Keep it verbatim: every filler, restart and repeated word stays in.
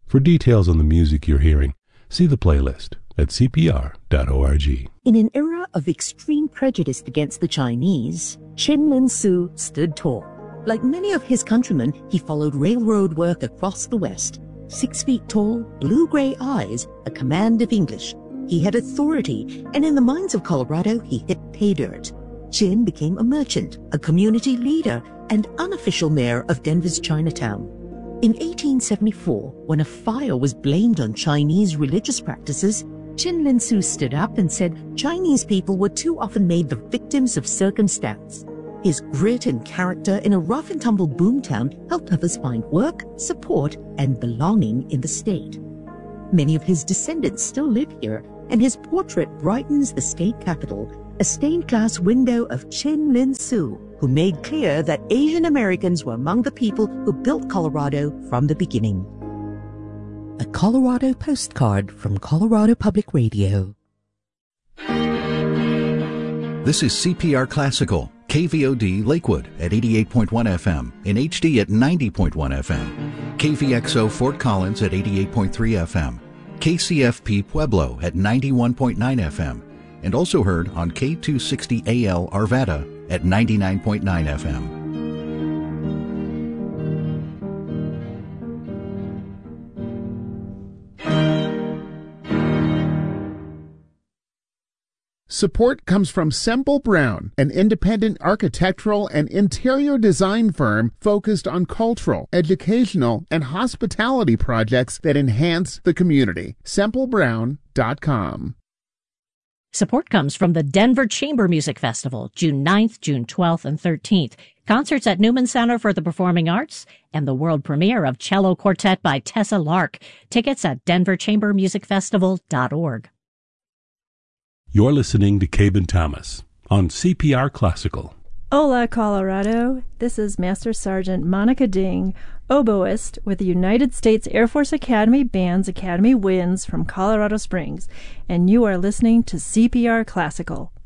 For details on the music you're hearing, see the playlist at c p r dot org. In an era of extreme prejudice against the Chinese, Chen Lin-su stood tall. Like many of his countrymen, he followed railroad work across the West. Six feet tall, blue-gray eyes, a command of English. He had authority, and in the mines of Colorado, he hit pay dirt. Chen became a merchant, a community leader, and unofficial mayor of Denver's Chinatown. In eighteen seventy-four, when a fire was blamed on Chinese religious practices, Chen Lin-su stood up and said Chinese people were too often made the victims of circumstance. His grit and character in a rough-and-tumble boomtown helped others find work, support, and belonging in the state. Many of his descendants still live here, and his portrait brightens the state capitol, a stained-glass window of Chen Lin-su, who made clear that Asian Americans were among the people who built Colorado from the beginning. A Colorado postcard from Colorado Public Radio. This is C P R Classical, K V O D Lakewood at eighty-eight point one F M, in H D at ninety point one F M, K V X O Fort Collins at eighty-eight point three F M, K C F P Pueblo at ninety-one point nine F M, and also heard on K two sixty A L Arvada at ninety-nine point nine F M. Support comes from Semple Brown, an independent architectural and interior design firm focused on cultural, educational, and hospitality projects that enhance the community. semple brown dot com. Support comes from the Denver Chamber Music Festival, June ninth, June twelfth, and thirteenth. Concerts at Newman Center for the Performing Arts and the world premiere of Cello Quartet by Tessa Lark. Tickets at denver chamber music festival dot org. You're listening to Cabin Thomas on C P R Classical. Hola, Colorado. This is Master Sergeant Monica Ding, oboist with the United States Air Force Academy Band's Academy Winds from Colorado Springs, and you are listening to C P R Classical.